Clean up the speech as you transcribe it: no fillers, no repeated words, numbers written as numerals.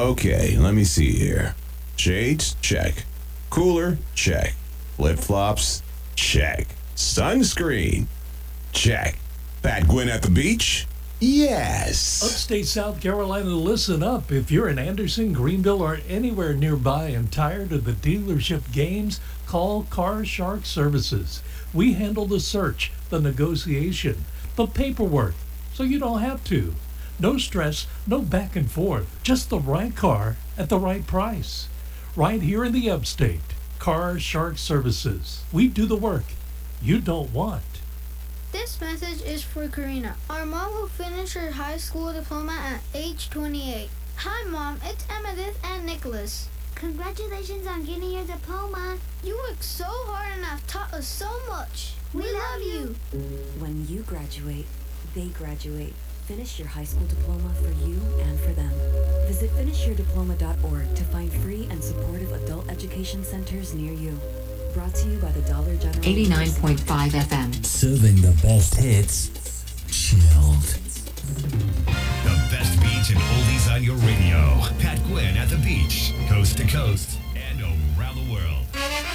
Okay, let me see here. Shades? Check. Cooler? Check. Flip-flops? Check. Sunscreen? Check. Pat Gwynn at the beach? Yes. Upstate South Carolina, listen up. If you're in Anderson, Greenville, or anywhere nearby and tired of the dealership games, call Car Shark Services. We handle the search, the negotiation, the paperwork, so you don't have to. No stress, no back and forth. Just the right car at the right price. Right here in the Upstate. Car Shark Services. We do the work you don't want. This message is for Karina, our mom who finished her high school diploma at age 28. Hi, Mom. It's Amethyst and Nicholas. Congratulations on getting your diploma. You worked so hard and have taught us so much. We love you. When you graduate, they graduate. Finish your high school diploma for you and for them. Visit finishyourdiploma.org to find free and supportive adult education centers near you. Brought to you by the Dollar General. 89.5 FM. Serving the best hits. Chilled. The best beats and oldies on your radio. Pat Gwynn at the beach, coast to coast and around the world.